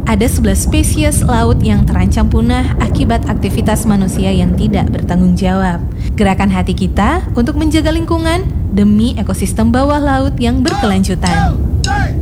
ada 11 spesies laut yang terancam punah akibat aktivitas manusia yang tidak bertanggung jawab. Gerakan hati kita untuk menjaga lingkungan demi ekosistem bawah laut yang berkelanjutan.